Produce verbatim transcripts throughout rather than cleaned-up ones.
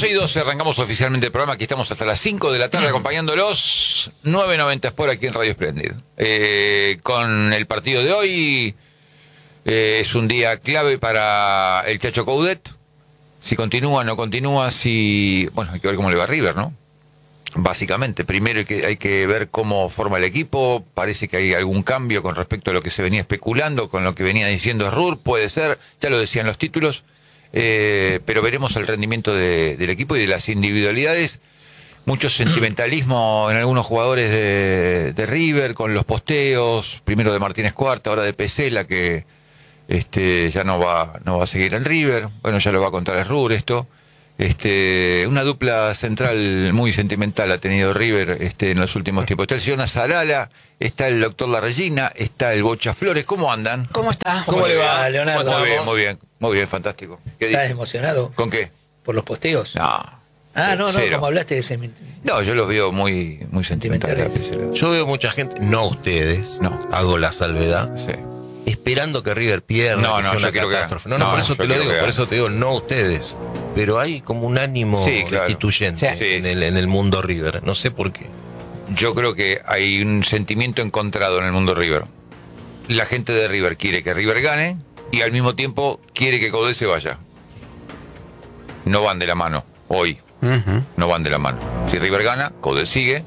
doce y doce arrancamos oficialmente el programa. Aquí estamos hasta las cinco de la tarde acompañándolos. nueve noventa Sport aquí en Radio Espléndido. Eh, con el partido de hoy, eh, es un día clave para el Chacho Coudet. Si continúa, no continúa, si... Bueno, hay que ver cómo le va a River, ¿no? Básicamente, primero hay que, hay que ver cómo forma el equipo. Parece que hay algún cambio con respecto a lo que se venía especulando, con lo que venía diciendo Rur, puede ser, ya lo decían los títulos, eh, pero veremos el rendimiento de, del equipo y de las individualidades. Mucho sentimentalismo en algunos jugadores de, de River, con los posteos, primero de Martínez Cuarta, ahora de Pesela, que este, ya no va, no va a seguir en River. Bueno, ya lo va a contar el Rur esto. Este, una dupla central muy sentimental ha tenido River este, en los últimos tiempos. Está el señor Nazarala, está el doctor La Regina, está el Bocha Flores. ¿Cómo andan? ¿Cómo está? ¿Cómo, ¿Cómo le va, Leonardo? Muy bien, muy bien, muy bien, fantástico. ¿Estás dice? emocionado? ¿Con qué? ¿Por los posteos? No. Ah, no, no, cero. como hablaste de ese... No, yo los veo muy, muy sentimentales. Yo veo mucha gente, no ustedes, no. hago la salvedad. Sí. Esperando que River pierda, no, que no, sea una yo catástrofe. Que... No, no, no, por eso te lo digo, que... por eso te digo, no ustedes. Pero hay como un ánimo sí, claro. destituyente sí. en, el, en el mundo River. No sé por qué. Yo creo que hay un sentimiento encontrado en el mundo River. La gente de River quiere que River gane y al mismo tiempo quiere que Coudet se vaya. No van de la mano hoy. Uh-huh. No van de la mano. Si River gana, Coudet sigue.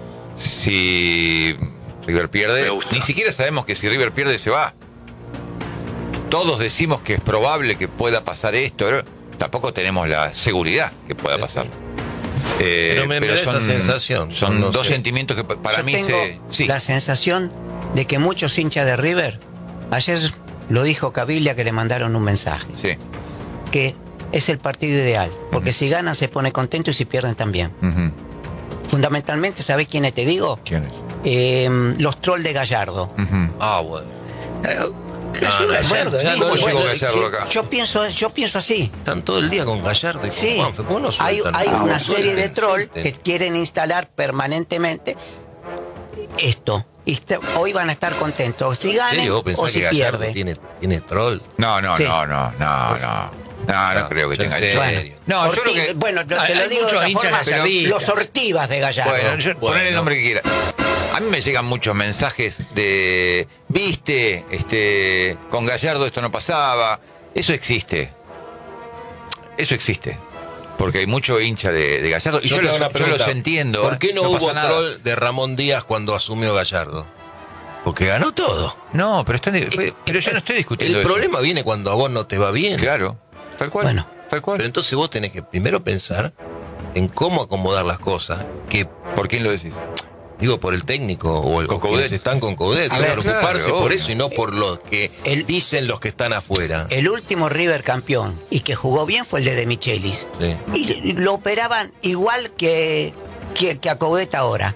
Si River pierde, ni siquiera sabemos que si River pierde se va. Todos decimos que es probable que pueda pasar esto, pero tampoco tenemos la seguridad que pueda pasar. Eh, pero me, pero me da son, esa sensación. Son no dos sé. sentimientos que para Yo mí tengo se... Sí. La sensación de que muchos hinchas de River, ayer lo dijo Caviglia que le mandaron un mensaje, sí. que es el partido ideal, porque uh-huh. si ganan se pone contento y si pierden también. Uh-huh. Fundamentalmente, ¿sabés quiénes te digo? ¿Quiénes? Eh, los trolls de Gallardo. Uh-huh. Ah, bueno. Eh, Ah, no, Gallardo, ya, ¿eh? ¿Cómo bueno, llegó Gallardo acá? Yo pienso, yo pienso así. Están todo el día con Gallardo y con sí. Juanfe. ¿Cómo no hay hay ah, una no serie suelten, de trolls suelten. que quieren instalar permanentemente esto. Y hoy van a estar contentos. Si ganan o si pierden. Tiene, tiene troll. No, no, sí. no, no, no, no. No, no, no creo que tenga serio. Bueno, no, Ortiz, yo creo que... bueno, te hay lo digo de otra forma, pero los Ortivas de Gallardo. Bueno, yo, bueno, poner el nombre que quiera. A mí me llegan muchos mensajes de, viste, este, con Gallardo esto no pasaba. Eso existe. Eso existe. Porque hay mucho hincha de, de Gallardo. Y yo, yo, los, yo los entiendo. ¿Por qué no, no hubo nada. troll de Ramón Díaz cuando asumió Gallardo? Porque ganó todo. No, pero, están, pero yo no estoy discutiendo El eso. problema viene cuando a vos no te va bien. Claro, tal cual. Bueno, tal cual. Pero entonces vos tenés que primero pensar en cómo acomodar las cosas. Que, ¿Por quién lo decís? Digo, por el técnico o el con quienes están con Coudet. A ver, preocuparse claro, por obvio. eso y no por lo que el, dicen los que están afuera. El último River campeón y que jugó bien fue el de De Michelis. Sí. Y lo operaban igual que, que, que a Coudet ahora.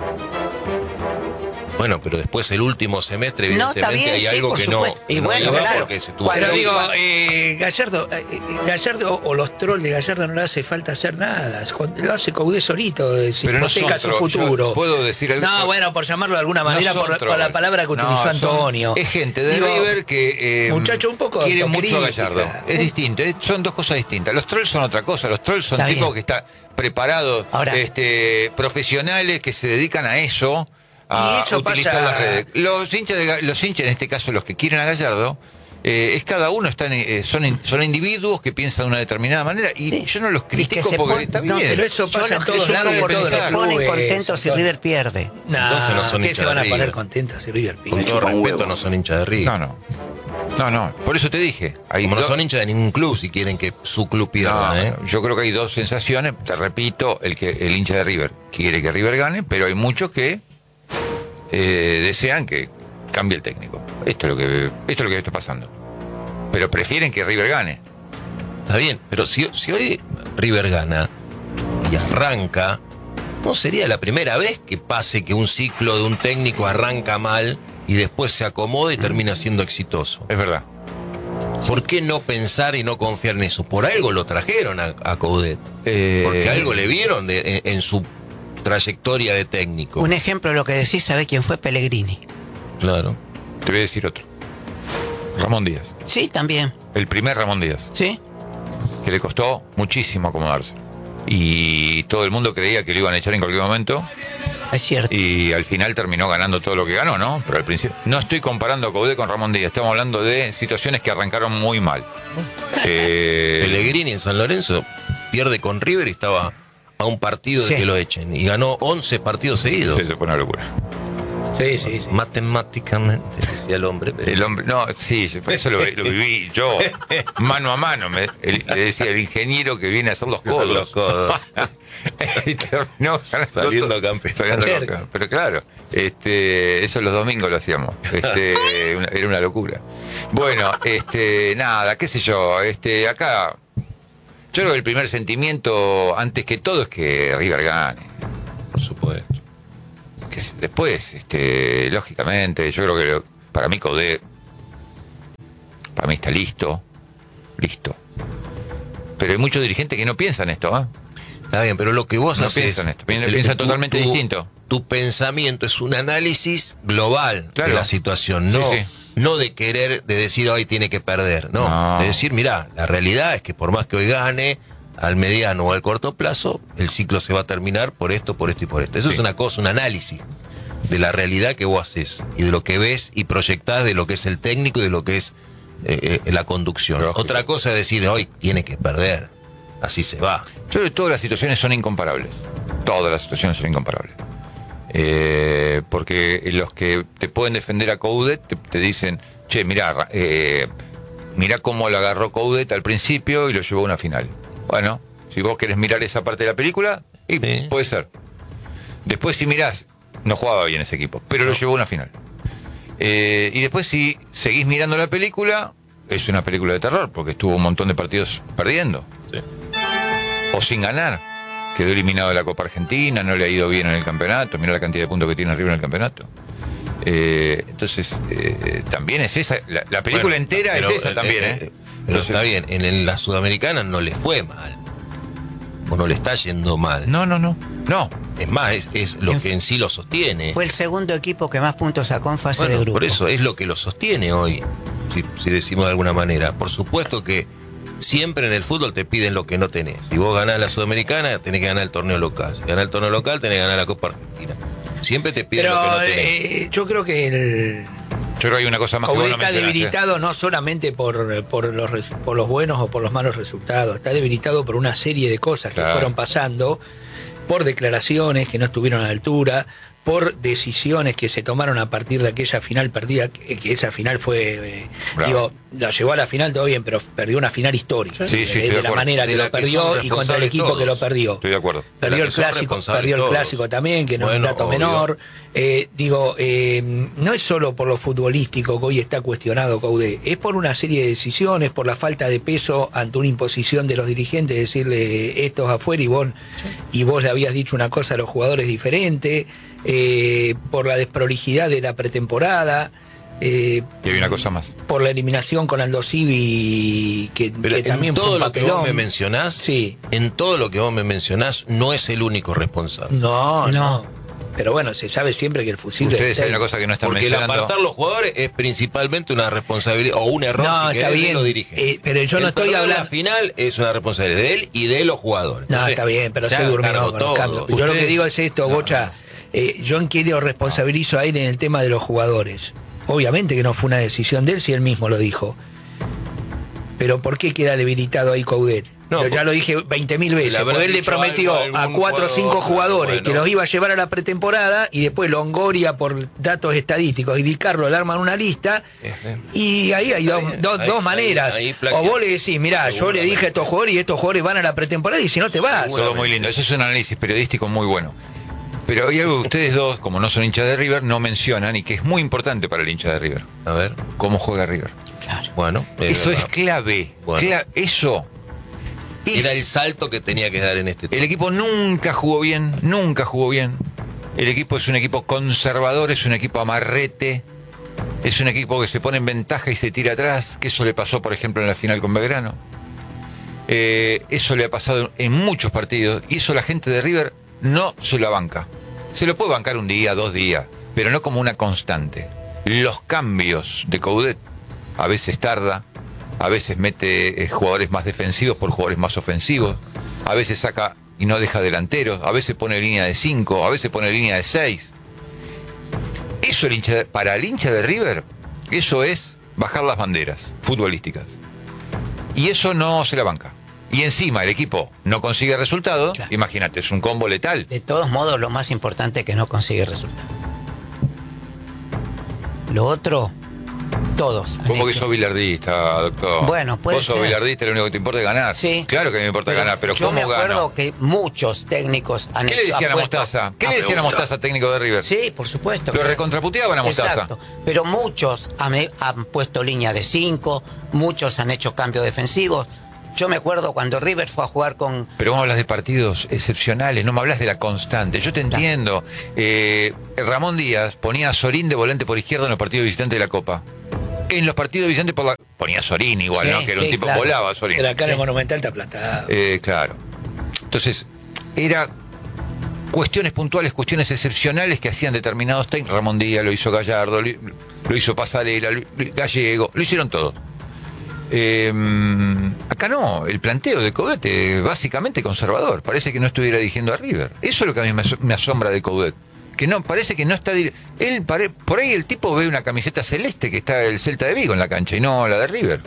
Bueno, pero después el último semestre, evidentemente, no, bien, hay sí, algo que no, y no bueno, iba claro. porque se tuvo Pero que digo, ir. eh, Gallardo, eh, Gallardo o los trolls de Gallardo no le hace falta hacer nada. Lo hace Coudet solito, eh, si hipoteca su futuro. ¿Puedo decir algo? No, bueno, por llamarlo de alguna manera, no por, por la palabra que utilizó no, Antonio. Son, es gente de digo, River que eh, muchacho, un poco quiere mucho a autocrítica. Gallardo. Es distinto, es, son dos cosas distintas. Los trolls son otra cosa. Los trolls son Está tipos bien. que están preparados, Ahora, este, profesionales que se dedican a eso. A y eso utilizar pasa... las redes. Los hinchas, de, los hinchas, en este caso los que quieren a Gallardo, eh, es cada uno, están, eh, son, son individuos que piensan de una determinada manera y sí. yo no los critico porque pon, está bien. No, pero eso pasa en todos lados por todos Se los ponen clubes. contentos si River pierde. No, Entonces no son ¿qué hinchas se van de a poner River? contentos si River pierde? Con todo respeto, no son hinchas de River. No, no. No, no, por eso te dije. Hay Como no do... son hinchas de ningún club si quieren que su club pierda. No, ¿eh? yo creo que hay dos sensaciones. Te repito, el que el hincha de River quiere que River gane, pero hay muchos que eh, desean que cambie el técnico. Esto es lo que esto es lo que está pasando. Pero prefieren que River gane. Está bien, pero si, si hoy River gana y arranca, ¿no sería la primera vez que pase que un ciclo de un técnico arranca mal y después se acomoda y termina siendo exitoso? Es verdad. ¿Por qué no pensar y no confiar en eso? Por algo lo trajeron a, a Coudet. Eh... Porque algo le vieron de, en, en su trayectoria de técnico. Un ejemplo de lo que decís, ¿sabés quién fue? Pellegrini. Claro. Te voy a decir otro. Ramón Díaz. Sí, también. El primer Ramón Díaz. Sí. Que le costó muchísimo acomodarse. y todo el mundo creía que lo iban a echar en cualquier momento. Es cierto. Y al final terminó ganando todo lo que ganó, ¿no? Pero al principio... No estoy comparando a Coudet con Ramón Díaz, estamos hablando de situaciones que arrancaron muy mal. Eh... Pellegrini en San Lorenzo pierde con River y estaba a un partido de Sí. que lo echen. Y ganó once partidos seguidos. Sí, eso fue una locura. Sí, sí, sí. Matemáticamente, decía el hombre. pero- El hombre, no, sí, eso lo, lo viví yo, mano a mano, me, el- le decía el ingeniero que viene a hacer los codos. Los codos. Y terminó ganando Saliendo todo. campeón. Saliendo Cerca. campeón. Pero claro, este, eso los domingos lo hacíamos. Este, una- era una locura. Bueno, este, nada, qué sé yo, este, acá, yo creo que el primer sentimiento, antes que todo, es que River gane. Por supuesto. Que se- después, este, lógicamente, yo creo que lo- para mí Coudet, para mí está listo, listo. Pero hay muchos dirigentes que no piensan esto, ¿eh? Está bien, pero lo que vos No haces... piensan esto, piensan- piensan totalmente distinto. Tu pensamiento es un análisis global Claro. de la situación, no, Sí, sí. no de querer, de decir hoy tiene que perder, no. No. De decir, mira, la realidad es que por más que hoy gane, al mediano o al corto plazo, el ciclo se va a terminar por esto, por esto y por esto. Eso Sí. es una cosa, un análisis de la realidad que vos haces y de lo que ves y proyectás de lo que es el técnico y de lo que es eh, eh, la conducción. Lógico. Otra cosa es decir, hoy tiene que perder, así se va. Yo creo que todas las situaciones son incomparables. Todas las situaciones son incomparables. Eh, porque los que te pueden defender a Coudet te, te dicen, che, mirá, eh, mirá cómo lo agarró Coudet al principio y lo llevó a una final. Bueno, si vos querés mirar esa parte de la película, y Sí. puede ser. Después si mirás, no jugaba bien ese equipo, pero lo llevó a una final. Eh, y después si seguís mirando la película, es una película de terror, porque estuvo un montón de partidos perdiendo. O sin ganar. Quedó eliminado de la Copa Argentina, no le ha ido bien en el campeonato, mira la cantidad de puntos que tiene arriba en el campeonato. Eh, entonces, eh, también es esa, la, la película Bueno, entera pero, es esa también, ¿eh? Pero Entonces- está bien, en, el- la Sudamericana no le fue mal. O no le está yendo mal. No, no, no. No. Es más, es, es lo que en sí lo sostiene. Fue el segundo equipo que más puntos sacó en fase Bueno, de grupo. por eso es lo que lo sostiene hoy, si, si decimos de alguna manera. Por supuesto que siempre en el fútbol te piden lo que no tenés. Si vos ganás la Sudamericana, tenés que ganar el torneo local. Si ganás el torneo local, tenés que ganar la Copa Argentina. Siempre te piden lo que Pero no tenés. eh, yo creo que el Yo creo que hay una cosa más que Coudet vos no está mencionaste. debilitado no solamente por, por, los, resu- por los buenos o por los malos resultados, está debilitado por una serie de cosas Claro. que fueron pasando, por declaraciones que no estuvieron a la altura, por decisiones que se tomaron a partir de aquella final perdida, que, que esa final fue, eh, Bravo. digo, la llevó a la final todo bien, pero perdió una final histórica, Sí, sí, eh, estoy de, de la acuerdo. manera De que la lo que perdió son y contra el responsables equipo que lo todos. perdió. Estoy de acuerdo. De Perdió la el que son clásico, responsables perdió el todos. clásico también, que no es un Bueno, dato obvio. menor. Eh, digo, eh, no es solo por lo futbolístico que hoy está cuestionado Coudet, es por una serie de decisiones, por la falta de peso ante una imposición de los dirigentes, decirle esto es afuera y vos, y vos le habías dicho una cosa a los jugadores diferente, eh, por la desprolijidad de la pretemporada. Eh, Y hay una cosa más. por la eliminación con Aldo Civi, que, Pero que también en fue todo un lo que papelón. vos me mencionás, Sí. en todo lo que vos me mencionás, no es el único responsable. No, no, No. Pero bueno, se sabe siempre que el fusible... Ustedes está hay ahí. una cosa que no están Porque el mencionando. apartar los jugadores es principalmente una responsabilidad o un error No, si está querés, bien, de los dirigentes. eh, pero yo no El estoy perder hablando- La final es una responsabilidad de él y de los jugadores. No, Entonces, está bien, pero se se haga durmió cargo con los todo. cambios. Yo lo que Ustedes- digo es esto, Bocha. Eh, yo en qué lo responsabilizo a él en el tema de los jugadores. Obviamente que no fue una decisión de él si él mismo lo dijo. Pero ¿por qué queda debilitado ahí Coudet? No, Yo ya lo dije veinte mil veces. le habrá Porque él le dicho prometió algo a a algún cuatro o cinco jugador, jugadores bueno. que los iba a llevar a la pretemporada y después Longoria, por datos estadísticos, y Di Carlo le arman una lista. Ese. Y ahí hay dos, bien, dos- ahí- dos ahí- maneras. ahí flaquea. O vos le decís, mirá, yo le dije a estos jugadores y estos jugadores van a la pretemporada y si no te vas. Todo muy lindo. Eso es un análisis periodístico muy bueno. Pero hay algo que ustedes dos, como no son hinchas de River, no mencionan y que es muy importante para el hincha de River. A ver, ¿Cómo juega River? Claro. bueno. Eso es verdad. clave. Bueno. Cla- eso. es- Era el salto que tenía que dar en este El equipo nunca jugó bien, nunca jugó bien. El equipo es un equipo conservador, es un equipo amarrete, es un equipo que se pone en ventaja y se tira atrás, que eso le pasó, por ejemplo, en la final con Belgrano. Eh, eso le ha pasado en muchos partidos y eso la gente de River no se lo banca. Se lo puede bancar un día, dos días, pero no como una constante. Los cambios de Coudet a veces tarda, a veces mete eh, jugadores más defensivos por jugadores más ofensivos, a veces saca y no deja delanteros, a veces pone línea de cinco, a veces pone línea de seis. Eso el hincha, para el hincha de River, eso es bajar las banderas futbolísticas. Y eso no se la banca. Y encima el equipo no consigue resultado, claro. Imagínate, es un combo letal. De todos modos, lo más importante es que no consigue resultado. Lo otro, todos. ¿Cómo que sos bilardista, doctor? Bueno, puede Vos sos ser. bilardista, lo único que te importa es ganar. Sí. Claro que me importa Pero ganar, pero yo ¿cómo me acuerdo gano? que muchos técnicos han ¿Qué le decían a puesto- Mostaza? ¿Qué Ah, le decían a pregunta. Mostaza, técnico de River? Sí, por supuesto. Lo recontraputeaban a Mostaza. Exacto. Pero muchos han, han puesto línea de cinco, muchos han hecho cambios defensivos. Yo me acuerdo cuando River fue a jugar con... Pero vos hablas de partidos excepcionales, no me hablas de la constante. Yo te entiendo. Eh, Ramón Díaz ponía a Sorín de volante por izquierda en los partidos visitantes de la Copa. En los partidos visitantes por la... ponía a Sorín igual, Sí, ¿no? Que era sí, un tipo claro. volaba Sorín. Pero acá en el Sí. Monumental está plantado. Eh, claro. Entonces, era cuestiones puntuales, cuestiones excepcionales que hacían determinados técnicos. Ramón Díaz, lo hizo Gallardo, lo, lo hizo Pasarela, lo, lo- Gallego, lo hicieron todos. Eh, acá no, el planteo de Coudet es básicamente conservador. Parece que no estuviera dirigiendo a River. Eso es lo que a mí me, aso- me asombra de Coudet. Que no, parece que no está... dir- Él pare- por ahí el tipo ve una camiseta celeste que está el Celta de Vigo en la cancha y no la de River.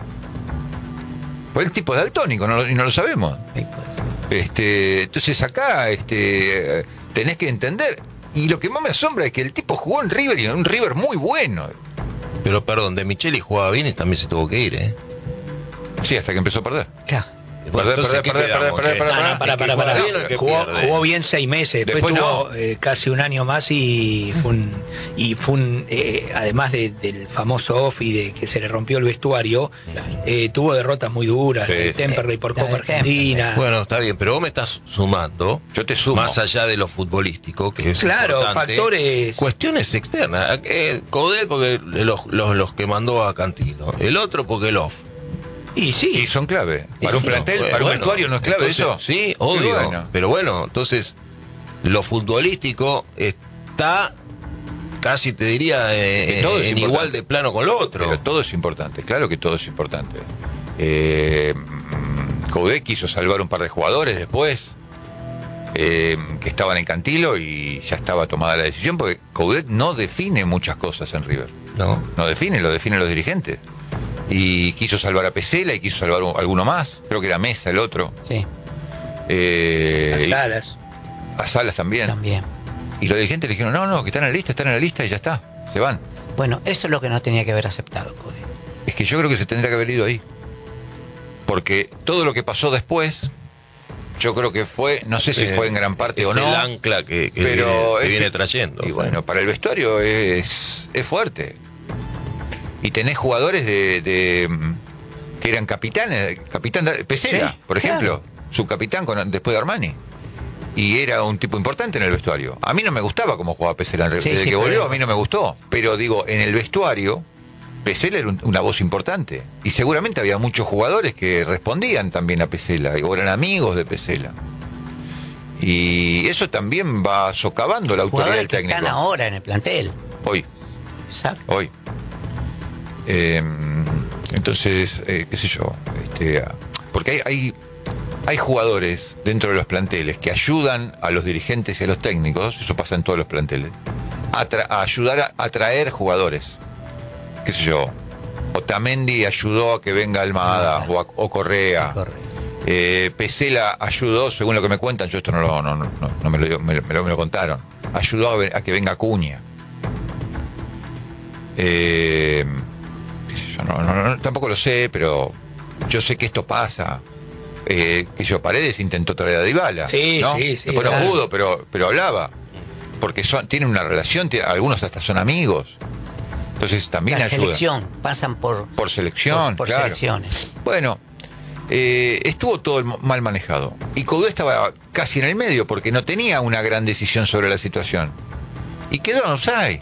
Pues el tipo es daltónico, no lo- y no lo sabemos. Sí, pues. Este, entonces acá este, tenés que entender. Y lo que más me asombra es que el tipo jugó en River y en un River muy bueno. Pero perdón, De Micheli jugaba bien y también se tuvo que ir, ¿eh? Sí, hasta que empezó a perder. Claro. Perder, Entonces, perder, ¿qué perder, quedamos? perder, ¿Qué? perder, No, no, para, ¿El que para, juega para. bien o el que Jugó, pierde? jugó bien seis meses, después, Después tuvo no. eh, casi un año más y fue un, y fue un eh, además de- del famoso off y de que se le rompió el vestuario, eh, tuvo derrotas muy duras, Sí. de Temperley por La de Copa Argentina. Bueno, está bien, pero vos me estás sumando, Yo te sumo. más allá de lo futbolístico, que es Claro, importante, factores- cuestiones externas. Eh, Coudet porque los, los, los que mandó a Cantilo, el otro porque el off. Y sí, Y son clave. Y Para un sí, plantel, bueno, para un vestuario no es clave entonces, eso. Sí, Qué obvio. bueno. Pero bueno, entonces, lo futbolístico está casi, te diría, eh, Que todo es en importante. igual de plano con lo otro. Pero todo es importante, claro que todo es importante. Eh, mm, Coudet quiso salvar un par de jugadores después, eh, que estaban en Cantilo y ya estaba tomada la decisión, porque Coudet no define muchas cosas en River. ¿No? No define, lo definen los dirigentes. Y quiso salvar a Pesela y quiso salvar a alguno más, creo que era Mesa el otro. Sí, Eh, y- Salas. a Salas también. también. Y los dirigentes le dijeron, no, no, que están en la lista, están en la lista y ya está, se van. Bueno, eso es lo que no tenía que haber aceptado, Coudet. Es que yo creo que se tendría que haber ido ahí. Porque todo lo que pasó después, yo creo que fue, no sé si Eh, fue en gran parte es o no. el ancla que, que pero viene, que es- viene trayendo. Y bueno, para el vestuario es, es fuerte. Y tenés jugadores de, de, mm, que eran capitanes, capitán de- Pesela, Sí, por ejemplo, claro. subcapitán con, después de Armani. Y era un tipo importante en el vestuario. A mí no me gustaba cómo jugaba Pesela. en- Sí, Desde sí, que volvió pero- a mí no me gustó. Pero digo, en el vestuario, Pesela era un- una voz importante. Y seguramente había muchos jugadores que respondían también a Pesela, o eran amigos de Pesela. Y eso también va socavando la autoridad Jugadores del que técnico. están ahora en el plantel. Hoy, Exacto. hoy. Eh, entonces, eh, qué sé yo, este, ah, porque hay, hay, hay jugadores dentro de los planteles que ayudan a los dirigentes y a los técnicos, eso pasa en todos los planteles, a, tra- a ayudar a atraer jugadores. Qué sé yo, Otamendi ayudó a que venga Almada o, a- o Correa. Correcto. Eh, Pesela ayudó, según lo que me cuentan, yo esto no lo, no, no, no, no me, lo, digo, me, lo, me lo- me lo contaron, ayudó a, ve- a que venga Acuña. Eh, qué sé yo, no, no, no, tampoco lo sé, pero yo sé que esto pasa. Eh, que yo, Paredes intentó traer a Dybala. Sí, ¿no? sí, sí, Después no claro. pudo, pero, pero hablaba. Porque son, tienen una relación, tiene- algunos hasta son amigos. Entonces también La ayuda. selección, pasan por, Por selección, por, por claro. selecciones. Bueno, eh, estuvo todo mal manejado. Y Coudet estaba casi en el medio porque no tenía una gran decisión sobre la situación. Y quedó en offside.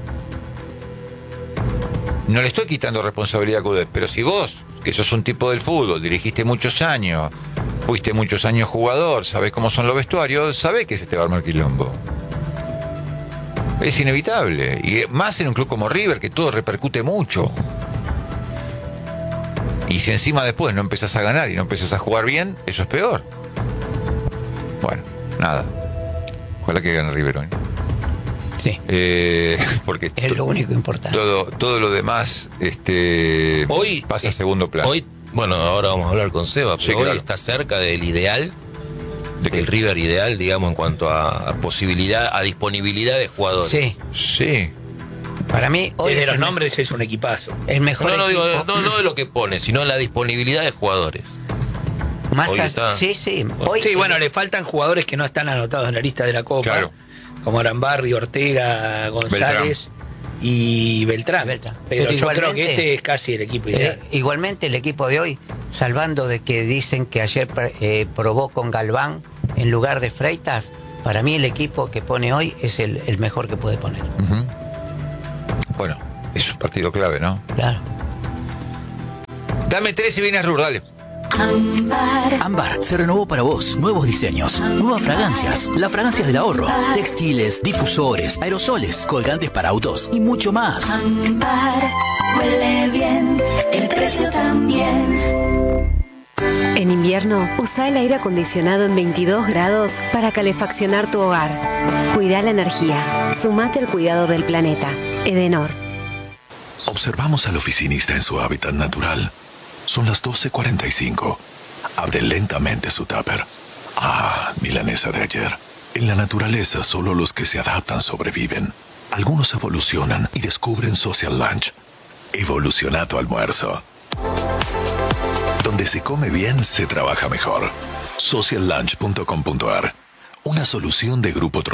No le estoy quitando responsabilidad a Coudet, pero si vos, que sos un tipo del fútbol, dirigiste muchos años, fuiste muchos años jugador, sabés cómo son los vestuarios, sabés que se te va a armar quilombo. Es inevitable. Y más en un club como River, que todo repercute mucho. Y si encima después no empezás a ganar y no empezás a jugar bien, eso es peor. Bueno, nada. Ojalá que gane River hoy. Sí. Eh, porque es lo único importante. Todo, todo lo demás este, hoy pasa a segundo plano. Hoy, bueno, ahora vamos a hablar con Seba, pero sí, hoy claro. está cerca del ideal, del River ideal, digamos, en cuanto a, a posibilidad, a disponibilidad de jugadores. Sí. Sí. Para mí, hoy Desde es los el, nombres es un equipazo. el mejor No, no, digo, equipo. no, no de lo que pone, sino la disponibilidad de jugadores. Más hoy a- está- sí, sí. Hoy, Sí, bueno, le faltan jugadores que no están anotados en la lista de la Copa, Claro. como Arambarri, Ortega, González y Beltrán. Beltrán. Pero, Pero yo creo igualmente- que este es casi el equipo ideal. eh, igualmente el equipo de hoy, salvando de que dicen que ayer eh, probó con Galván en lugar de Freitas, para mí el equipo que pone hoy es el, el mejor que puede poner. Uh-huh. Bueno, es un partido clave, ¿no? Claro. Dame tres y vienes Rur, dale. Ámbar se renovó para vos. Nuevos diseños, nuevas fragancias, las fragancias del ahorro, textiles, difusores, aerosoles, colgantes para autos y mucho más. Ámbar, huele bien, el precio también. En invierno, usa el aire acondicionado en veintidós grados para calefaccionar tu hogar. Cuida la energía. Sumate al cuidado del planeta. Edenor. Observamos al oficinista en su hábitat natural. Son las doce cuarenta y cinco. Abre lentamente su tupper. Ah, milanesa de ayer. En la naturaleza, solo los que se adaptan sobreviven. Algunos evolucionan y descubren Social Lunch. Evoluciona tu almuerzo. Donde se come bien, se trabaja mejor. social lunch punto com punto a r. Una solución de Grupo Tro